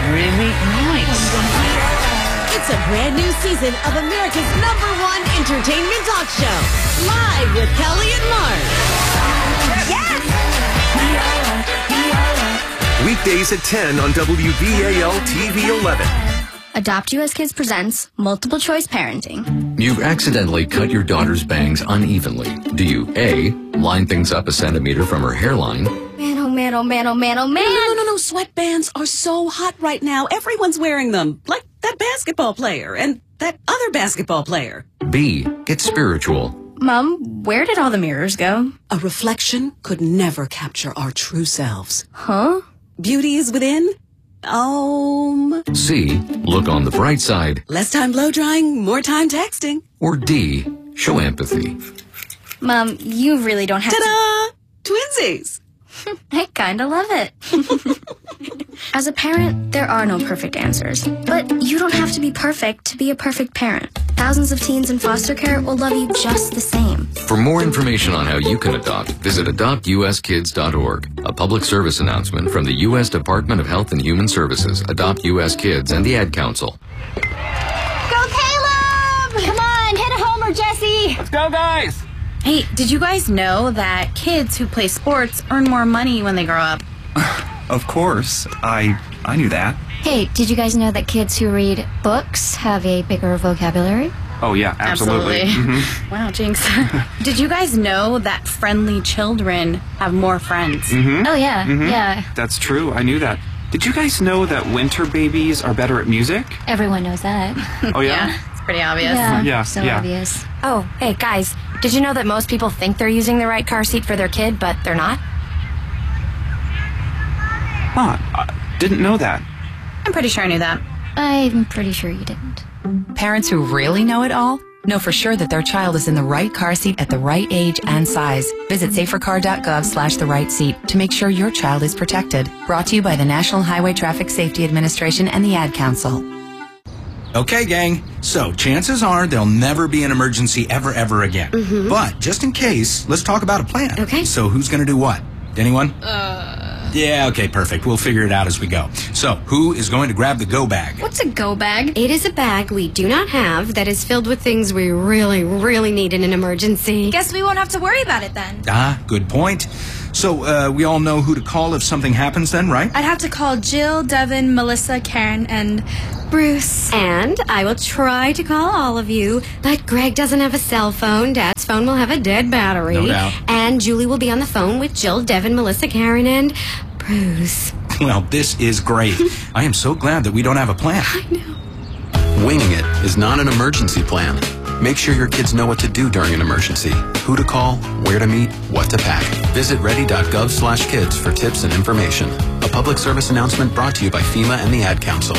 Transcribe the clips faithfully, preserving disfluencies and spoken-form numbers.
really nice. It's a brand new season of America's number one entertainment talk show. Live with Kelly and Mark. Yes! Weekdays at ten on W B A L T V eleven. Adopt U S Kids presents Multiple Choice Parenting. You've accidentally cut your daughter's bangs unevenly. Do you A, line things up a centimeter from her hairline? Man, oh man, oh man, oh man, oh man. No, no, no, no. Sweatbands are so hot right now. Everyone's wearing them. Like that basketball player and that other basketball player. B, get spiritual. Mom, where did all the mirrors go? A reflection could never capture our true selves. Huh? Beauty is within. Um. C, look on the bright side. Less time blow drying, more time texting. Or D, show empathy. Mom, you really don't have Ta-da! Twinsies. to... I kinda love it. As a parent, there are no perfect answers. But you don't have to be perfect to be a perfect parent. Thousands of teens in foster care will love you just the same. For more information on how you can adopt, visit adopt u s kids dot org. A public service announcement from the U S Department of Health and Human Services, Adopt U S Kids, and the Ad Council. Go Caleb! Come on, hit a homer, Jesse! Let's go, guys. Hey, did you guys know that kids who play sports earn more money when they grow up? Of course. I I knew that. Hey, did you guys know that kids who read books have a bigger vocabulary? Oh, yeah, absolutely. Mm-hmm. Wow, Jinx. Did you guys know that friendly children have more friends? Mm-hmm. Oh, yeah, mm-hmm. yeah. That's true. I knew that. Did you guys know that winter babies are better at music? Everyone knows that. Oh, yeah? Yeah, it's pretty obvious. Yeah, Yeah, so yeah. obvious. Oh, hey, guys, did you know that most people think they're using the right car seat for their kid, but they're not? Huh. I didn't know that. I'm pretty sure I knew that. I'm pretty sure you didn't. Parents who really know it all know for sure that their child is in the right car seat at the right age and size. Visit safercar.gov slash the right seat to make sure your child is protected. Brought to you by the National Highway Traffic Safety Administration and the Ad Council. Okay, gang. So, chances are there'll never be an emergency ever, ever again. Mm-hmm. But, just in case, let's talk about a plan. Okay. So, who's going to do what? Anyone? Uh... Yeah, okay, perfect. We'll figure it out as we go. So, who is going to grab the go bag? What's a go bag? It is a bag we do not have that is filled with things we really, really need in an emergency. Guess we won't have to worry about it then. Ah, good point. So, uh, we all know who to call if something happens then, right? I'd have to call Jill, Devin, Melissa, Karen, and Bruce. And I will try to call all of you, but Greg doesn't have a cell phone. Dad's phone will have a dead battery. No doubt. And Julie will be on the phone with Jill, Devin, Melissa, Karen, and Bruce. Well, this is great. I am so glad that we don't have a plan. I know. Winging it is not an emergency plan. Make sure your kids know what to do during an emergency, who to call, where to meet, what to pack. Visit ready.gov slash kids for tips and information. A public service announcement brought to you by FEMA and the Ad Council.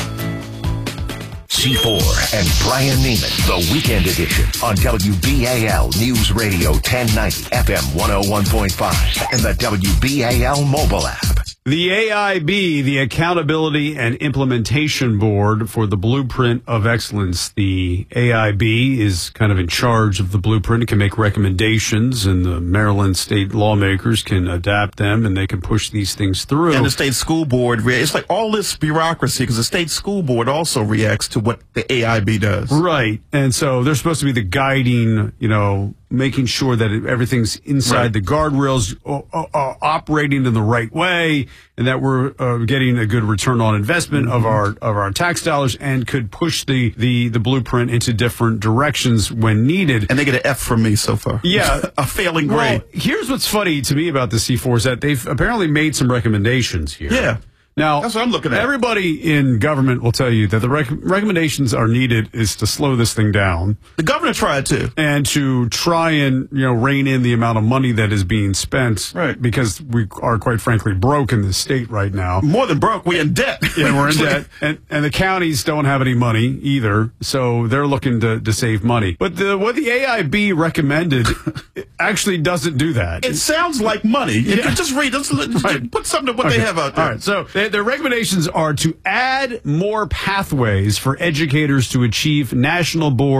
C four and Brian Neiman, the Weekend Edition on W B A L News Radio ten ninety, F M one oh one point five, and the W B A L mobile app. The A I B, the Accountability and Implementation Board for the Blueprint of Excellence. The A I B is kind of in charge of the blueprint. It can make recommendations, and the Maryland state lawmakers can adapt them, and they can push these things through. And the state school board, it's like all this bureaucracy, because the state school board also reacts to what the A I B does. Right. And so they're supposed to be the guiding, you know, making sure that everything's inside Right. the guardrails, uh, uh, operating in the right way, and that we're uh, getting a good return on investment mm-hmm. of our of our tax dollars, and could push the, the, the blueprint into different directions when needed. And they get an F from me so far. Yeah. A failing grade. Well, here's what's funny to me about the C four is that they've apparently made some recommendations here. Yeah. Now, that's what I'm looking at. Everybody in government will tell you that the rec- recommendations are needed is to slow this thing down. The governor tried to. And to try and, you know, rein in the amount of money that is being spent. Right. Because we are, quite frankly, broke in this state right now. More than broke, we're in debt. Yeah, we're in debt. And, and the counties don't have any money either. So they're looking to, to save money. But the, what the A I B recommended actually doesn't do that. It sounds like money. Yeah. Just read, just, just right. put something to what okay. they have out there. All right, so they, their recommendations are to add more pathways for educators to achieve National Board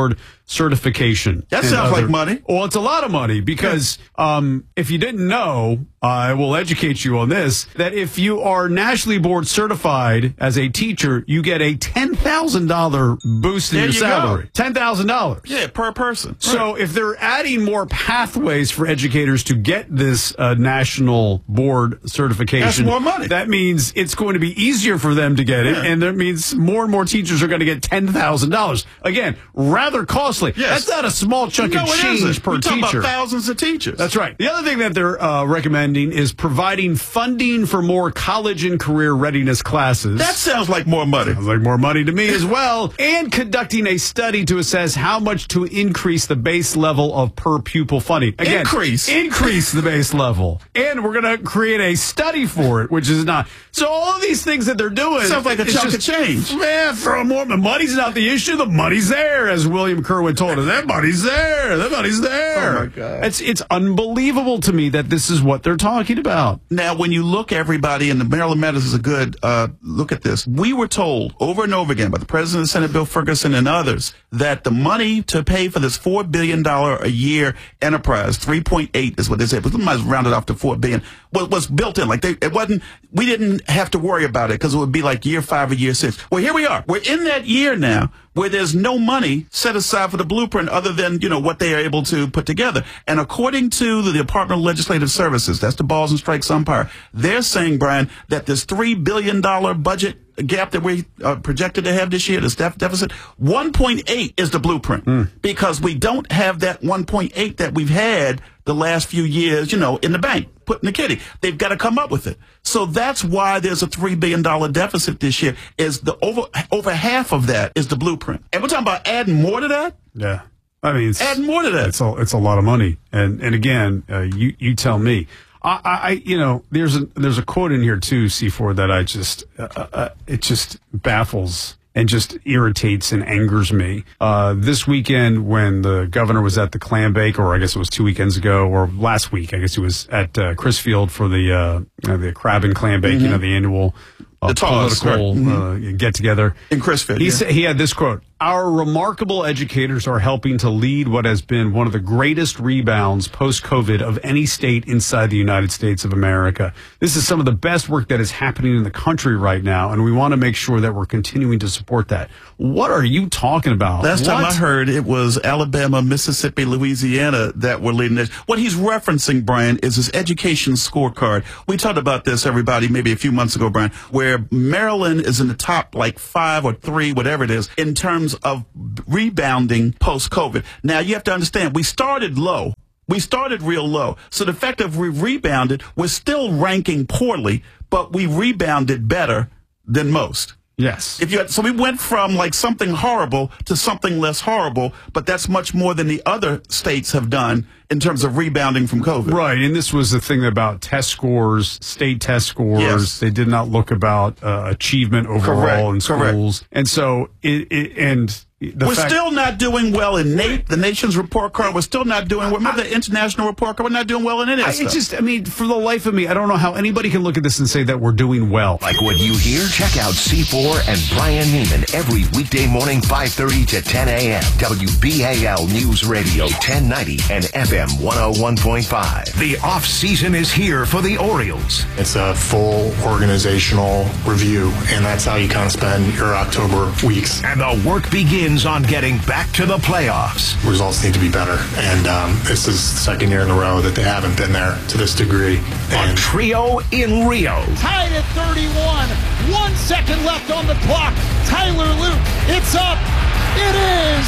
certification. That and sounds other- like money. Well, it's a lot of money because um, if you didn't know, I will educate you on this, that if you are nationally board certified as a teacher, you get a ten thousand dollars boost in There your you salary. go. ten thousand dollars. Yeah, per person. So if they're adding more pathways for educators to get this uh, national board certification, That's more money. That means it's going to be easier for them to get it, Yeah. and that means more and more teachers are going to get ten thousand dollars. Again, rather costly. Yes. That's not a small chunk No, of it change isn't. per We're talking teacher. about thousands of teachers. That's right. The other thing that they're uh, recommending is providing funding for more college and career readiness classes. That sounds like more money. Sounds like more money to me as well. And conducting a study to assess how much to increase the base level of per pupil funding. Again, Increase. Increase the base level. And we're going to create a study for it, which is not. So all of these things that they're doing. Sounds like a it's chunk just, of change. Man, throw more. The money's not the issue. The money's there, as William Kerwin told us. That money's there. That money's there. Oh, my God. It's, it's unbelievable to me that this is what they're talking about. Now, when you look everybody, and the Maryland Matters is a good uh, look at this, we were told over and over again by the President of the Senate, Bill Ferguson, and others, that the money to pay for this four billion dollars a year enterprise, three point eight is what they said, but they might round it off to four billion dollars, was, was built in. Like they, it wasn't, we didn't have to worry about it because it would be like year five or year six. Well, here we are. We're in that year now where there's no money set aside for the blueprint other than, you know, what they are able to put together. And according to the Department of Legislative Services, that's the balls and strikes umpire, they're saying, Brian, that this three billion dollars budget gap that we uh, projected to have this year, this def- deficit, one point eight is the blueprint mm. because we don't have that one point eight that we've had the last few years, you know, in the bank, put in the kitty. They've got to come up with it. So that's why there's a three billion dollars deficit this year. Is the over over half of that is the blueprint. And we're talking about adding more to that? Yeah. I mean, it's, adding more to that. It's a, it's a lot of money. And, and again, uh, you, you tell me. I, I, you know, there's a, there's a quote in here too, C four, that I just, uh, uh, it just baffles and just irritates and angers me. Uh, this weekend when the governor was at the clam bake, or I guess it was two weekends ago, or last week, I guess he was at, uh, Chrisfield for the, uh, you know, the crab and clam bake, mm-hmm. you know, the annual, uh, the toss, political, right. uh, get together. In Chrisfield. He yeah. said, he had this quote: "Our remarkable educators are helping to lead what has been one of the greatest rebounds post-COVID of any state inside the United States of America. This is some of the best work that is happening in the country right now, and we want to make sure that we're continuing to support that." What are you talking about? Last what? time I heard, it was Alabama, Mississippi, Louisiana that were leading this. What he's referencing, Brian, is his education scorecard. We talked about this, everybody, maybe a few months ago, Brian, where Maryland is in the top like five or three, whatever it is, in terms of rebounding post-COVID. Now, you have to understand, we started low. We started real low. So the fact that we rebounded, we're still ranking poorly, but we rebounded better than most. Yes. If you had, so we went from like something horrible to something less horrible, but that's much more than the other states have done in terms of rebounding from COVID. Right, and this was the thing about test scores, state test scores. Yes. They did not look about uh, achievement overall Correct. in schools. Correct. And so, it, it and the we're fact, still not doing well in NAEP, the nation's report card. We're still not doing well. Remember the international report card? We're not doing well in any of I, that stuff. it's just, I mean, for the life of me, I don't know how anybody can look at this and say that we're doing well. Like what you hear? Check out C four and Brian Neiman every weekday morning, five thirty to ten a.m. W B A L News Radio ten ninety and F M one oh one point five. The off season is here for the Orioles. It's a full organizational review, and that's how you kind of spend your October weeks. And the work begins on getting back to the playoffs. Results need to be better, and um, this is the second year in a row that they haven't been there to this degree. And a trio in Rio. Tied at thirty-one. One second left on the clock. Tyler Luke, it's up. It is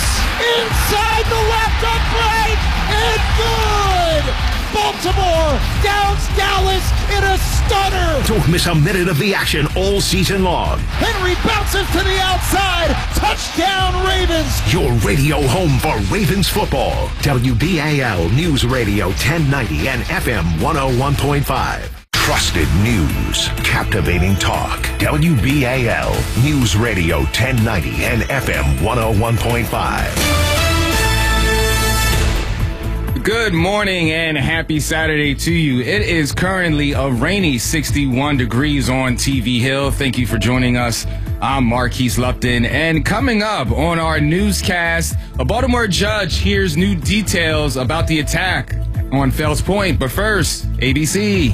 inside the left upright and good. Baltimore downs Dallas in a stunner. Don't miss a minute of the action all season long. Henry bounces to the outside. Touchdown Ravens. Your radio home for Ravens football. W B A L News Radio ten ninety and F M one oh one point five. Trusted news, captivating talk. W B A L News Radio ten ninety and F M one oh one point five. Good morning and happy Saturday to you. It is currently a rainy sixty-one degrees on T V Hill. Thank you for joining us. I'm Marquise Lupton, and coming up on our newscast, a Baltimore judge hears new details about the attack on Fells Point. But first, A B C.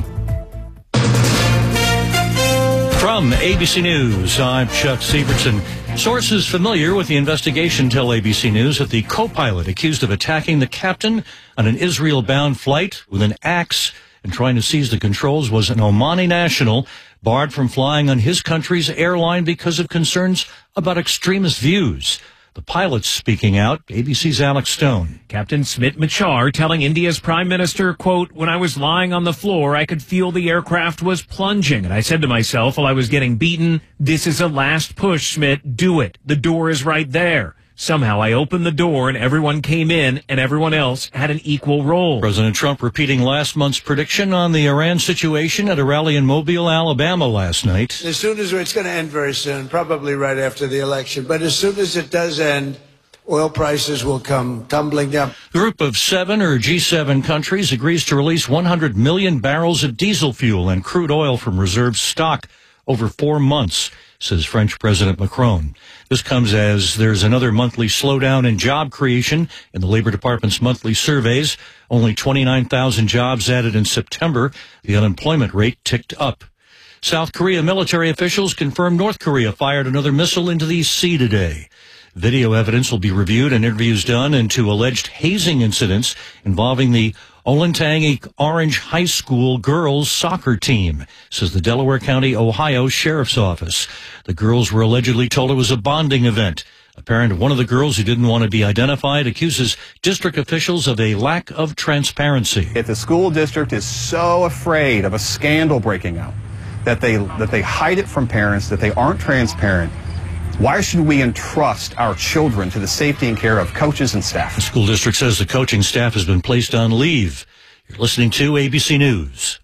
From A B C News, I'm Chuck Sievertson. Sources familiar with the investigation tell A B C News that the co-pilot accused of attacking the captain on an Israel-bound flight with an axe and trying to seize the controls was an Omani national barred from flying on his country's airline because of concerns about extremist views. The pilot's speaking out. A B C's Alex Stone. Captain Smit Machar telling India's prime minister, quote, "When I was lying on the floor, I could feel the aircraft was plunging. And I said to myself while I was getting beaten, this is a last push, Smit. Do it. The door is right there. Somehow I opened the door and everyone came in and everyone else had an equal role." President Trump repeating last month's prediction on the Iran situation at a rally in Mobile, Alabama last night. As soon as it's going to end very soon, probably right after the election, but as soon as it does end, oil prices will come tumbling down. A group of seven or G seven countries agrees to release one hundred million barrels of diesel fuel and crude oil from reserve stock over four months, says French President Macron. This comes as there's another monthly slowdown in job creation in the Labor Department's monthly surveys. Only twenty-nine thousand jobs added in September. The unemployment rate ticked up. South Korea military officials confirmed North Korea fired another missile into the sea today. Video evidence will be reviewed and interviews done into alleged hazing incidents involving the Olentangy Orange High School girls soccer team, says the Delaware County, Ohio Sheriff's Office. The girls were allegedly told it was a bonding event. A parent of one of the girls who didn't want to be identified accuses district officials of a lack of transparency. If the school district is so afraid of a scandal breaking out that they that they hide it from parents, that they aren't transparent, why should we entrust our children to the safety and care of coaches and staff? The school district says the coaching staff has been placed on leave. You're listening to A B C News.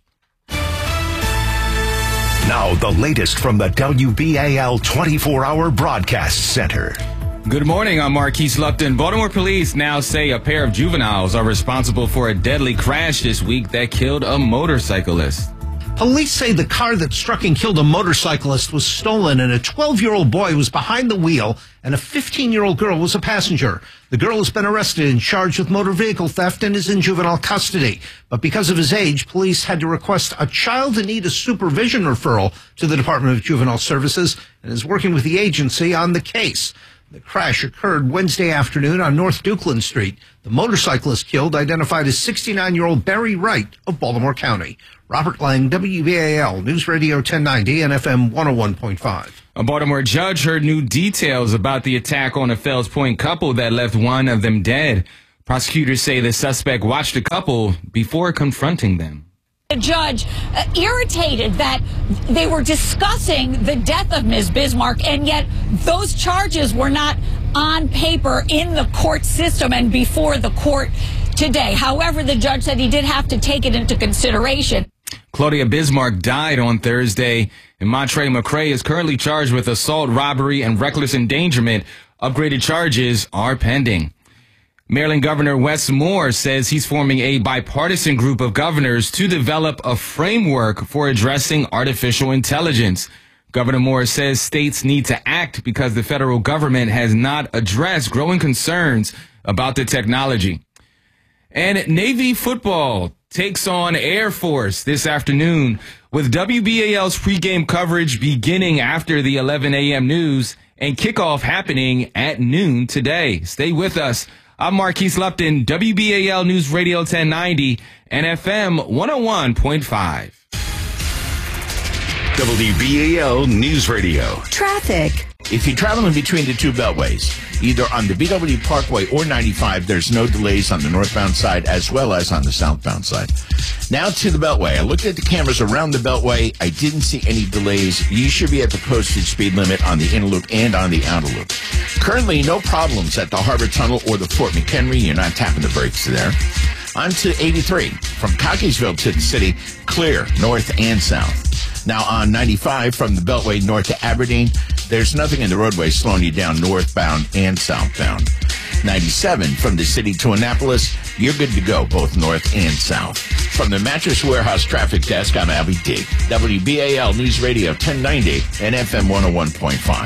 Now the latest from the W B A L twenty-four hour Broadcast Center. Good morning, I'm Marquise Lupton. Baltimore police now say a pair of juveniles are responsible for a deadly crash this week that killed a motorcyclist. Police say the car that struck and killed a motorcyclist was stolen and a twelve-year-old boy was behind the wheel and a fifteen-year-old girl was a passenger. The girl has been arrested and charged with motor vehicle theft and is in juvenile custody. But because of his age, police had to request a child in need of supervision referral to the Department of Juvenile Services and is working with the agency on the case. The crash occurred Wednesday afternoon on North Dukeland Street. The motorcyclist killed, identified as sixty-nine-year-old Barry Wright of Baltimore County. Robert Lang, W B A L, News Radio ten ninety and F M one oh one point five. A Baltimore judge heard new details about the attack on a Fells Point couple that left one of them dead. Prosecutors say the suspect watched the couple before confronting them. The judge uh, irritated that they were discussing the death of Miz Bismarck, and yet those charges were not on paper in the court system and before the court today. However, the judge said he did have to take it into consideration. Claudia Bismarck died on Thursday, and Montre McCray is currently charged with assault, robbery, and reckless endangerment. Upgraded charges are pending. Maryland Governor Wes Moore says he's forming a bipartisan group of governors to develop a framework for addressing artificial intelligence. Governor Moore says states need to act because the federal government has not addressed growing concerns about the technology. And Navy football takes on Air Force this afternoon, with W B A L's pregame coverage beginning after the eleven a.m. news and kickoff happening at noon today. Stay with us. I'm Marquise Lupton, W B A L News Radio ten ninety and F M one oh one point five. W B A L News Radio. Traffic. If you're traveling between the two beltways, either on the B W Parkway or ninety-five, there's no delays on the northbound side as well as on the southbound side. Now to the beltway. I looked at the cameras around the beltway. I didn't see any delays. You should be at the posted speed limit on the inner loop and on the outer loop. Currently, no problems at the Harbor Tunnel or the Fort McHenry. You're not tapping the brakes there. On to eighty-three. From Cockeysville to the city, clear north and south. Now on ninety-five from the Beltway north to Aberdeen, there's nothing in the roadway slowing you down northbound and southbound. ninety-seven from the city to Annapolis, you're good to go both north and south. From the Mattress Warehouse Traffic Desk, I'm Abby Dig. W B A L News Radio ten ninety and F M one oh one point five.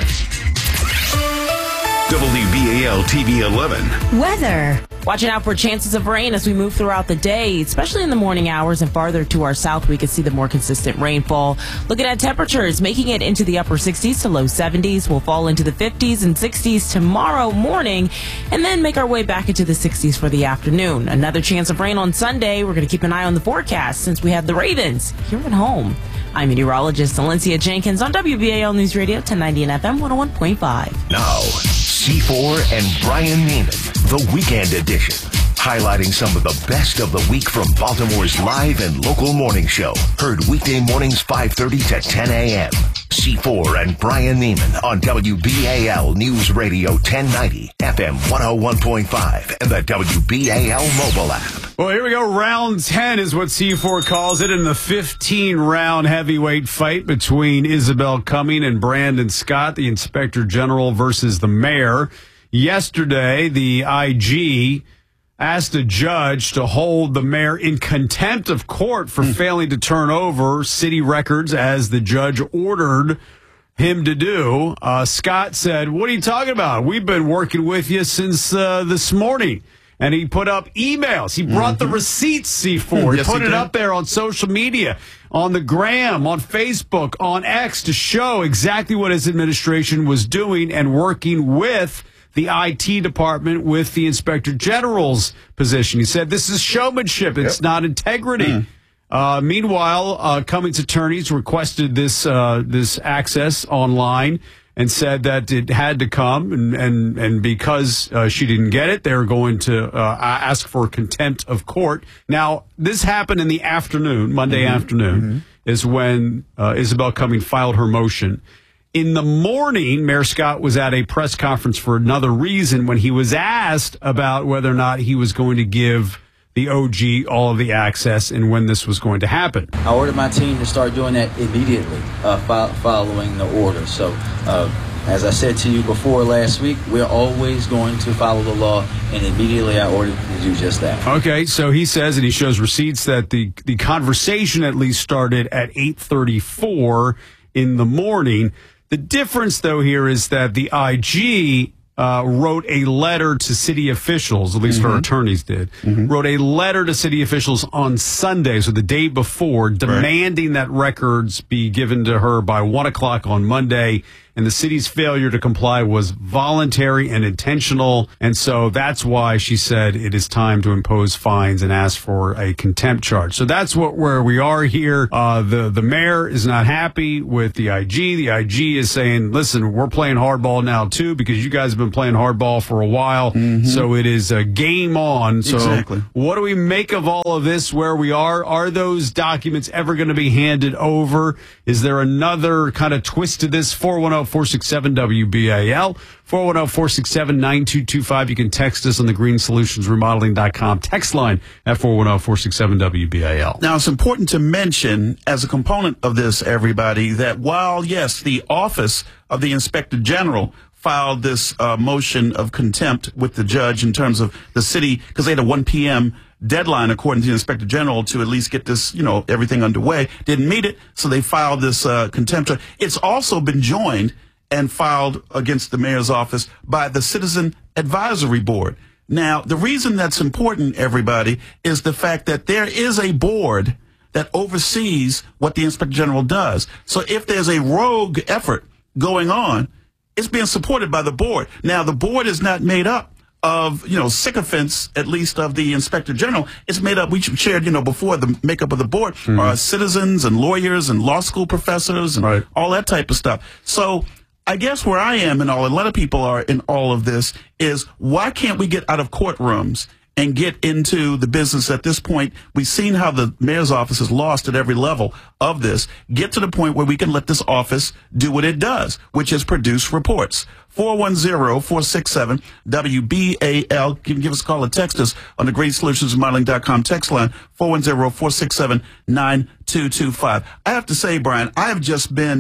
W B A L T V eleven. Weather. Watching out for chances of rain as we move throughout the day, especially in the morning hours and farther to our south, we can see the more consistent rainfall. Looking at temperatures, making it into the upper sixties to low seventies. We'll fall into the fifties and sixties tomorrow morning and then make our way back into the sixties for the afternoon. Another chance of rain on Sunday. We're going to keep an eye on the forecast since we have the Ravens here at home. I'm meteorologist Valencia Jenkins on W B A L News Radio ten ninety and F M one oh one point five. Now, C four and Brian Neiman, the Weekend Edition, highlighting some of the best of the week from Baltimore's live and local morning show. Heard weekday mornings five thirty to ten a.m. C four and Brian Neiman on W B A L News Radio ten ninety, F M one oh one point five, and the W B A L mobile app. Well, here we go. Round ten is what C four calls it in the fifteen-round heavyweight fight between Isabel Cumming and Brandon Scott, the Inspector General versus the Mayor. Yesterday, the I G asked a judge to hold the mayor in contempt of court for failing to turn over city records as the judge ordered him to do. Uh, Scott said, "What are you talking about? We've been working with you since uh, this morning." And he put up emails. He brought mm-hmm. the receipts, C four. He Yes, put he it did. up there on social media, on the gram, on Facebook, on X, to show exactly what his administration was doing and working with the I T department, with the Inspector General's position. He said, this is showmanship. It's Yep. not integrity. Mm. Uh, meanwhile, uh, Cummings' attorneys requested this uh, this access online and said that it had to come, and and, and because uh, she didn't get it, they were going to uh, ask for contempt of court. Now, this happened in the afternoon, Monday Mm-hmm. afternoon, Mm-hmm. is when uh, Isabel Cumming filed her motion. In the morning, Mayor Scott was at a press conference for another reason when he was asked about whether or not he was going to give the O G all of the access and when this was going to happen. I ordered my team to start doing that immediately, uh, fo- following the order. So, uh, as I said to you before last week, we're always going to follow the law, and immediately I ordered to do just that. Okay, so he says, and he shows receipts, that the, the conversation at least started at eight thirty-four in the morning. The difference, though, here is that the I G uh, wrote a letter to city officials, at least Mm-hmm. her attorneys did, Mm-hmm. wrote a letter to city officials on Sunday, so the day before, demanding that records be given to her by one o'clock on Monday. And the city's failure to comply was voluntary and intentional. And so that's why she said it is time to impose fines and ask for a contempt charge. So that's what where we are here. Uh, the, the mayor is not happy with the I G. The I G is saying, listen, we're playing hardball now, too, because you guys have been playing hardball for a while. Mm-hmm. So it is a game on. So Exactly. what do we make of all of this, where we are? Are those documents ever going to be handed over? Is there another kind of twist to this? four one zero, four six seven, W B A L, four one zero, four six seven, nine two two five. You can text us on the green solutions remodeling dot com text line at four one zero, four six seven, W B A L. Now, it's important to mention, as a component of this, everybody, that while, yes, the Office of the Inspector General filed this uh, motion of contempt with the judge in terms of the city, because they had a one p.m. deadline, according to the Inspector General, to at least get this, you know, everything underway. Didn't meet it, so they filed this uh, contempt. It's also been joined and filed against the mayor's office by the Citizen Advisory Board. Now, the reason that's important, everybody, is the fact that there is a board that oversees what the Inspector General does. So if there's a rogue effort going on, it's being supported by the board. Now, the board is not made up of, you know, sycophants, at least of the Inspector General. It's made up, we shared, you know, before, the makeup of the board mm-hmm. are citizens and lawyers and law school professors and right. all that type of stuff. So I guess where I am and all, a lot of people are in all of this, is why can't we get out of courtrooms and get into the business at this point? We've seen how the mayor's office is lost at every level of this. Get to the point where we can let this office do what it does, which is produce reports. four one zero, four six seven, W B A L. You can give us a call or text us on the green solutions remodeling dot com text line, four one zero, four six seven, nine two two five. I have to say, Brian, I have just been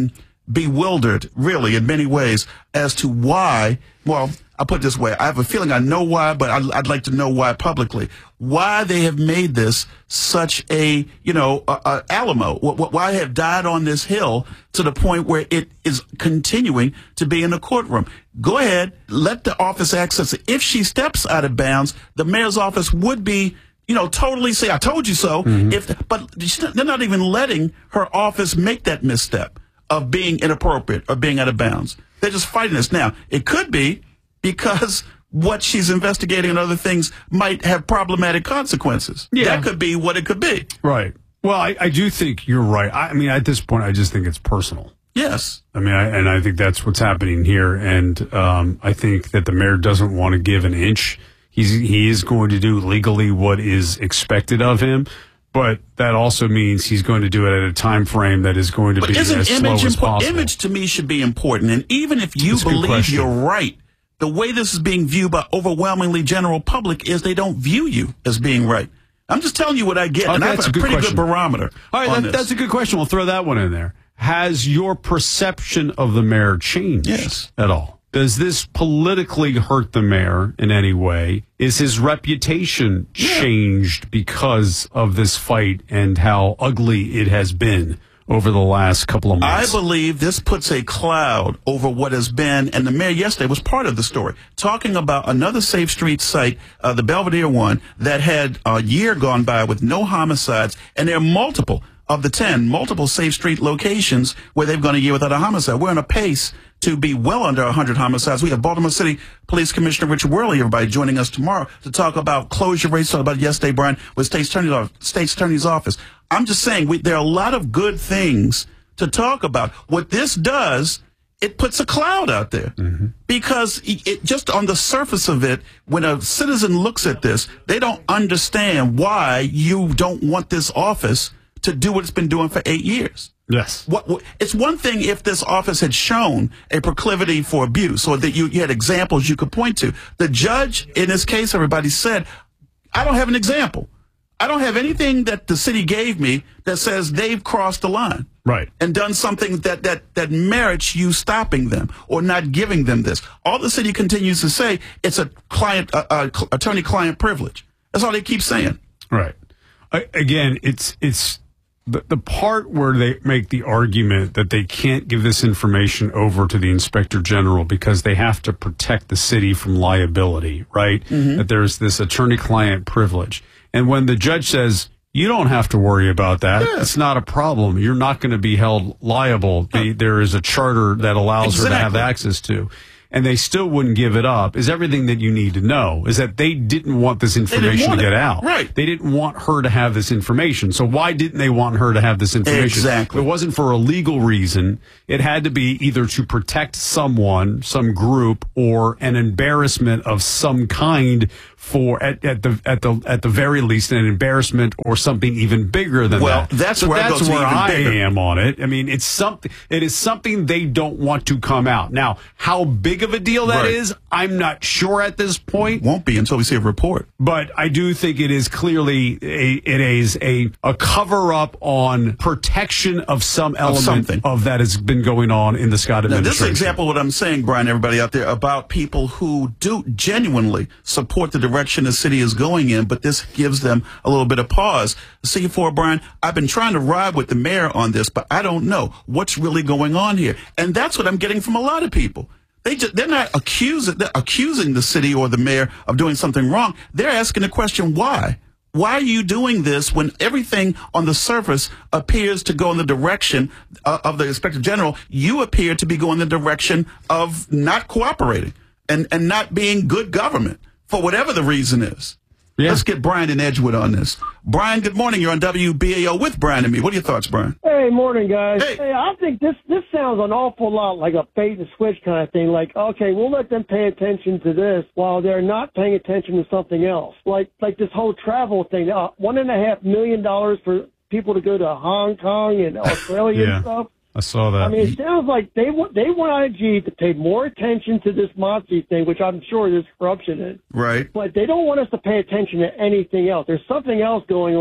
bewildered, really, in many ways, as to why, well, I'll put it this way. I have a feeling I know why, but I'd, I'd like to know why publicly. Why they have made this such a, you know, a, a Alamo. Why have died on this hill to the point where it is continuing to be in the courtroom. Go ahead, let the office access it. If she steps out of bounds, the mayor's office would be, you know, totally say, I told you so. Mm-hmm. If, but they're not even letting her office make that misstep of being inappropriate or being out of bounds. They're just fighting this. Now, it could be because what she's investigating and other things might have problematic consequences. Yeah. That could be what it could be. Right. Well, I, I do think you're right. I, I mean, at this point, I just think it's personal. Yes. I mean, I, and I think that's what's happening here. And um, I think that the mayor doesn't want to give an inch. He's, he is going to do legally what is expected of him. But that also means he's going to do it at a time frame that is going to but be as image slow as impo- possible. Image to me should be important. And even if you believe you're right, the way this is being viewed by overwhelmingly general public is they don't view you as being right. I'm just telling you what I get, Okay, and I have that's a, a good pretty question. good barometer. All right, on that, this. that's a good question. We'll throw that one in there. Has your perception of the mayor changed yes. at all? Does this politically hurt the mayor in any way? Is his reputation yeah. changed because of this fight and how ugly it has been over the last couple of months? I believe this puts a cloud over what has been, and the mayor yesterday was part of the story, talking about another Safe Street site, uh, the Belvedere one, that had a year gone by with no homicides, and there are multiple of the ten, multiple Safe Street locations where they've gone a year without a homicide. We're on a pace to be well under one hundred homicides. We have Baltimore City Police Commissioner Richard Worley, everybody, joining us tomorrow to talk about closure rates, talk about it yesterday, Brian, with State's Attorney's, State's Attorney's Office. I'm just saying, we, there are a lot of good things to talk about. What this does, it puts a cloud out there. Mm-hmm. Because it, it, just on the surface of it, when a citizen looks at this, they don't understand why you don't want this office to do what it's been doing for eight years. Yes. What, what, it's one thing if this office had shown a proclivity for abuse or that you, you had examples you could point to. The judge, in this case, everybody said, I don't have an example. I don't have anything that the city gave me that says they've crossed the line. Right. And done something that, that, that merits you stopping them or not giving them this. All the city continues to say, it's a client, uh, uh, attorney-client privilege. That's all they keep saying. Right. I, again, it's, it's, The, the part where they make the argument that they can't give this information over to the inspector general because they have to protect the city from liability, right? Mm-hmm. That there's this attorney-client privilege. And when the judge says, you don't have to worry about that, yeah. it's not a problem. You're not going to be held liable. The, there is a charter that allows exactly. her to have access to. And they still wouldn't give it up, is everything that you need to know, is that they didn't want this information want to get it. out. Right. They didn't want her to have this information. So why didn't they want her to have this information? Exactly. It wasn't for a legal reason. It had to be either to protect someone, some group, or an embarrassment of some kind for at, at the at the at the very least an embarrassment or something even bigger than well, that. Well, that's so where, that's I, where I bigger. am on it. I mean, it's something. It is something they don't want to come out. Now, how big of a deal that right. is, I'm not sure at this point. Won't be until we see a report. But I do think it is clearly a, it is a a cover up on protection of some element of, of that has been going on in the Scott now, administration. This is an example of what I'm saying, Brian, everybody out there, about people who do genuinely support the direction the city is going in, but this gives them a little bit of pause. C four, Brian, I've been trying to ride with the mayor on this, but I don't know what's really going on here. And that's what I'm getting from a lot of people. They just, they're not accusing, they're accusing the city or the mayor of doing something wrong. They're asking the question, why? Why are you doing this when everything on the surface appears to go in the direction uh, of the inspector general? You appear to be going in the direction of not cooperating and, and not being good government for whatever the reason is. Yeah. Let's get Brian in Edgewood on this. Brian, good morning. You're on W B A O with Brian and me. What are your thoughts, Brian? Hey, morning, guys. Hey, hey I think this, this sounds an awful lot like a bait and switch kind of thing. Like, okay, we'll let them pay attention to this while they're not paying attention to something else. Like, like this whole travel thing. Uh, one and a half million dollars for people to go to Hong Kong and Australia yeah. and stuff. I saw that. I mean, it sounds like they want they want I G to pay more attention to this Montse thing, which I'm sure there's corruption in. Right. But they don't want us to pay attention to anything else. There's something else going on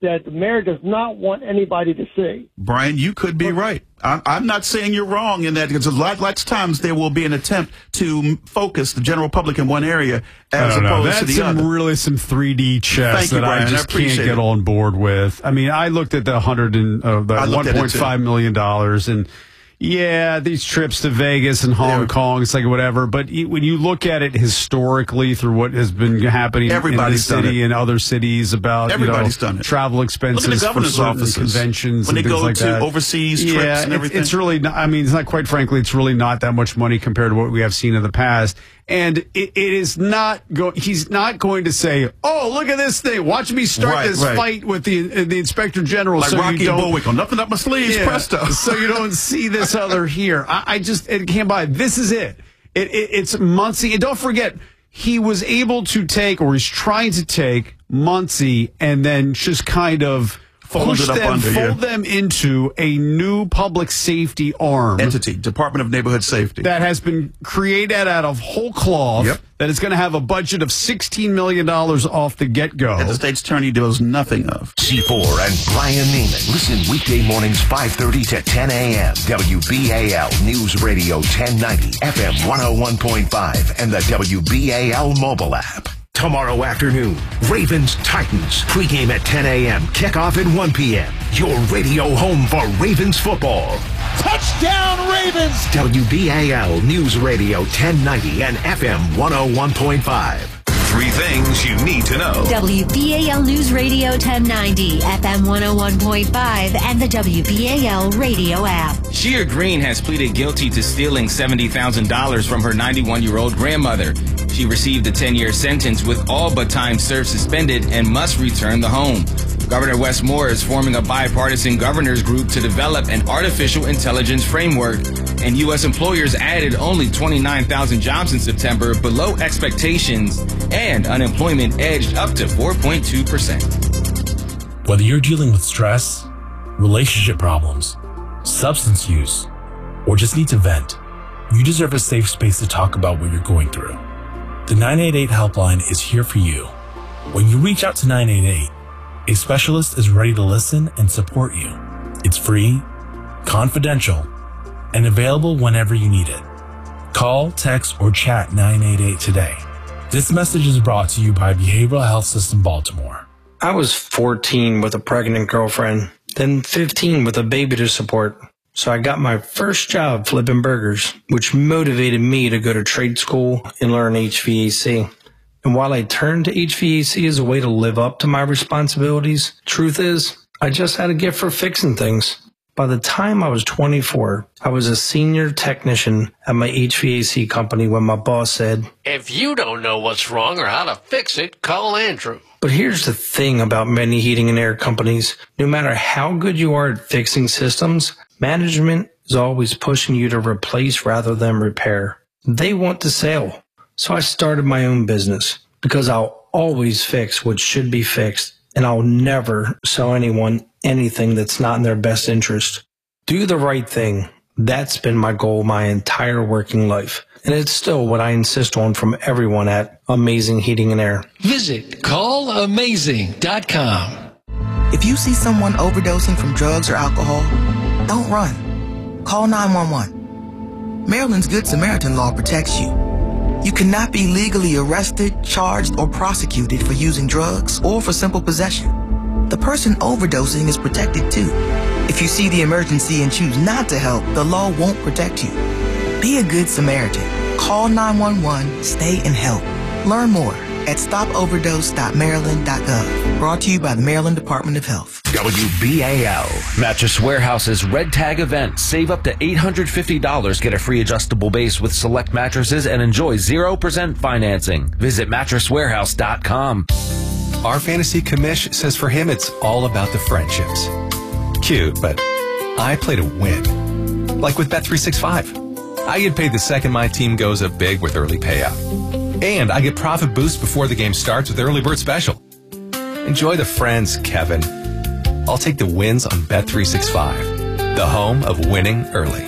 that the mayor does not want anybody to see. Brian, you could be right. I'm, I'm not saying you're wrong in that, because a lot, lots of times there will be an attempt to focus the general public in one area as I don't know. opposed That's to the some, other. really some three D chess Thank you, that Brian. I just I appreciate can't get it. on board with. I mean, I looked at the hundred and uh, the I looked one at it point five million dollars, and yeah, these trips to Vegas and Hong Kong, it's like whatever. But y- when you look at it historically through what has been happening Everybody's in the done city it. and other cities about Everybody's you know, done it. travel expenses Look at the for governor's certain offices. conventions When and they things go like to that. overseas trips yeah, and it- everything. It's really not, I mean, it's not quite frankly, it's really not that much money compared to what we have seen in the past. And it, it is not going. He's not going to say, "Oh, look at this thing! Watch me start Right, this right. fight with the uh, the inspector general." Like so Rocky you don't, Bullwinkle, nothing up my sleeves, Yeah, presto. so you don't see this other here. I, I just it can't buy it. This is it. It, it. It's Muncie, and don't forget, he was able to take, or he's trying to take Muncie, and then just kind of Fold push it up them, under, yeah. fold them into a new public safety arm Entity, Department of Neighborhood Safety. that has been created out of whole cloth. Yep. That is going to have a budget of sixteen million dollars off the get-go. That the state's attorney does nothing of. C four and Brian Neiman. Listen weekday mornings five thirty to ten a.m. W B A L News Radio ten ninety, F M one oh one point five, and the W B A L mobile app. Tomorrow afternoon, Ravens Titans. Pregame at ten a.m. Kickoff at one p.m. Your radio home for Ravens football. Touchdown, Ravens! W B A L News Radio ten ninety and F M one oh one point five. Three things you need to know. W B A L News Radio ten ninety, F M one oh one point five, and the W B A L radio app. Shea Green has pleaded guilty to stealing seventy thousand dollars from her ninety-one-year-old grandmother. She received a ten-year sentence with all but time served suspended and must return the home. Governor Wes Moore is forming a bipartisan governors group to develop an artificial intelligence framework, and U S employers added only twenty-nine thousand jobs in September, below expectations, and unemployment edged up to four point two percent. Whether you're dealing with stress, relationship problems, substance use, or just need to vent, you deserve a safe space to talk about what you're going through. The nine eight eight helpline is here for you. When you reach out to nine eight eight, a specialist is ready to listen and support you. It's free, confidential, and available whenever you need it. Call, text, or chat nine eight eight today. This message is brought to you by Behavioral Health System Baltimore. I was fourteen with a pregnant girlfriend, then fifteen with a baby to support. So I got my first job flipping burgers, which motivated me to go to trade school and learn H V A C. And while I turned to H V A C as a way to live up to my responsibilities, truth is, I just had a gift for fixing things. By the time I was twenty-four, I was a senior technician at my H V A C company when my boss said, "If you don't know what's wrong or how to fix it, call Andrew." But here's the thing about many heating and air companies. No matter how good you are at fixing systems, management is always pushing you to replace rather than repair. They want to sell. So I started my own business because I'll always fix what should be fixed, and I'll never sell anyone anything that's not in their best interest. Do the right thing. That's been my goal my entire working life. And it's still what I insist on from everyone at Amazing Heating and Air. Visit call amazing dot com. If you see someone overdosing from drugs or alcohol, don't run. Call nine one one. Maryland's Good Samaritan law protects you. You cannot be legally arrested, charged, or prosecuted for using drugs or for simple possession. The person overdosing is protected too. If you see the emergency and choose not to help, the law won't protect you. Be a good Samaritan. Call nine one one, stay and help. Learn more at stop overdose dot maryland dot gov. Brought to you by the Maryland Department of Health. W B A L. Mattress Warehouse's Red Tag event. Save up to eight hundred fifty dollars. Get a free adjustable base with select mattresses and enjoy zero percent financing. Visit mattress warehouse dot com. Our fantasy commish says for him it's all about the friendships. Cute, but I play to win. Like with Bet three sixty-five. I get paid the second my team goes up big with early payout. And I get profit boost before the game starts with early bird special. Enjoy the friends, Kevin. I'll take the wins on Bet three sixty-five, the home of winning early.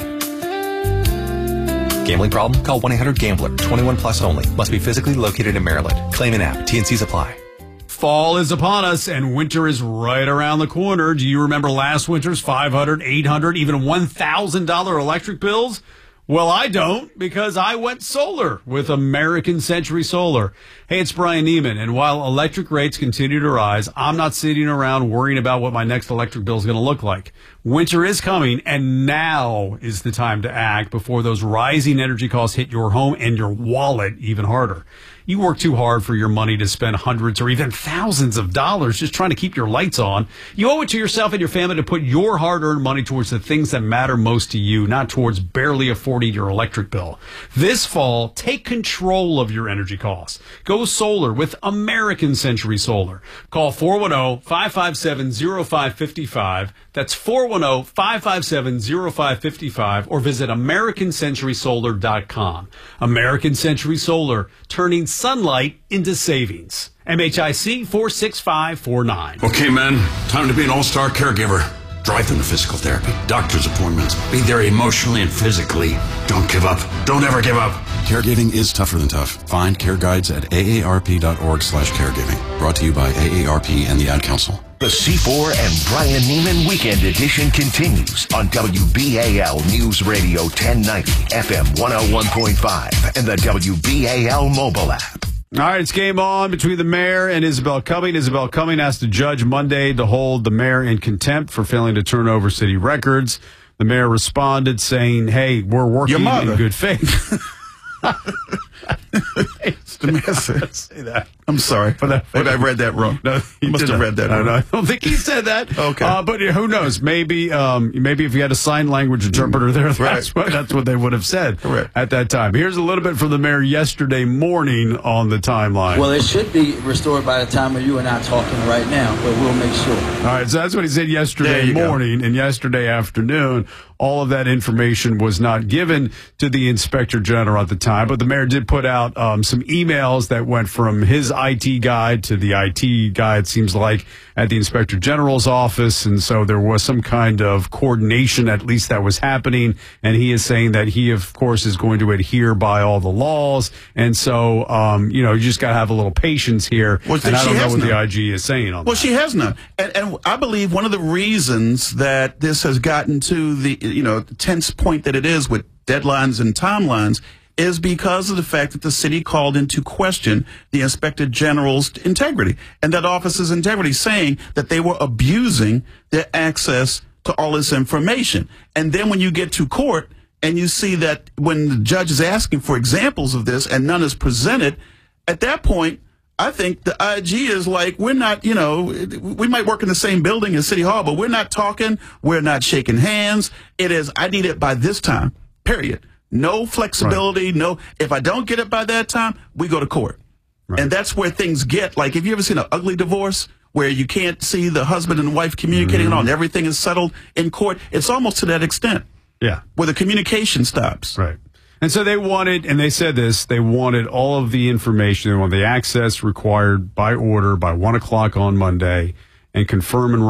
Gambling problem? Call one eight hundred gambler. twenty-one plus only. Must be physically located in Maryland. Claim an app. T and C's apply. Fall is upon us, and winter is right around the corner. Do you remember last winter's five hundred dollars, eight hundred dollars, even one thousand dollars electric bills? Well, I don't, because I went solar with American Century Solar. Hey, it's Brian Neiman, and while electric rates continue to rise, I'm not sitting around worrying about what my next electric bill is going to look like. Winter is coming, and now is the time to act before those rising energy costs hit your home and your wallet even harder. You work too hard for your money to spend hundreds or even thousands of dollars just trying to keep your lights on. You owe it to yourself and your family to put your hard-earned money towards the things that matter most to you, not towards barely affording your electric bill. This fall, take control of your energy costs. Go solar with American Century Solar. Call four one zero, five five seven, zero five five five. That's four one zero, five five seven, zero five five five, or visit American Century Solar dot com. American Century Solar, turning sunlight into savings. M H I C four six five four nine. Okay, men, time to be an all-star caregiver. Drive them to physical therapy, doctor's appointments. Be there emotionally and physically. Don't give up. Don't ever give up. Caregiving is tougher than tough. Find care guides at A A R P dot org slash caregiving. Brought to you by A A R P and the Ad Council. The C four and Brian Neiman Weekend Edition continues on W B A L News Radio ten ninety, F M one oh one point five, and the W B A L mobile app. All right, it's game on between the mayor and Isabel Cumming. Isabel Cumming asked the judge Monday to hold the mayor in contempt for failing to turn over city records. The mayor responded saying, hey, we're working in good faith. It's the mayor say that. I'm sorry, but I, but I read that wrong. No, you must have read that no, wrong. No, I don't think he said that. Okay, uh, but who knows? Maybe, um, maybe if you had a sign language interpreter there, that's right. what that's what they would have said Correct. at that time. Here's a little bit from the mayor yesterday morning on the timeline. Well, it should be restored by the time where you and I talking right now, but we'll make sure. All right, so that's what he said yesterday morning go. and yesterday afternoon. All of that information was not given to the inspector general at the time, but the mayor did put out um, some emails that went from his I T guy to the I T guy, it seems like, at the inspector general's office. And so there was some kind of coordination, at least, that was happening. And he is saying that he, of course, is going to adhere by all the laws. And so, um, you know, you just got to have a little patience here. Well, and I don't know what none. the I G is saying on well, that. she has none. And, and I believe one of the reasons that this has gotten to the, you know, tense point that it is with deadlines and timelines is because of the fact that the city called into question the Inspector General's integrity and that office's integrity, saying that they were abusing their access to all this information. And then when you get to court and you see that when the judge is asking for examples of this and none is presented, at that point, I think the I G is like, we're not, you know, we might work in the same building as City Hall, but we're not talking, we're not shaking hands. It is, I need it by this time, period. No flexibility, right. no, if I don't get it by that time, we go to court. Right. And that's where things get, like, have you ever seen an ugly divorce where you can't see the husband and wife communicating mm-hmm. on, everything is settled in court? It's almost to that extent. Yeah. Where the communication stops. Right. And so they wanted, and they said this, they wanted all of the information, they wanted the access required by order by one o'clock on Monday, and confirm and